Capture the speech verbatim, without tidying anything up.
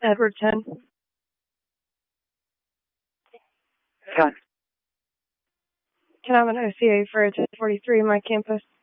Edward ten. Gun. Can I have an O C A for a ten forty-three in my campus?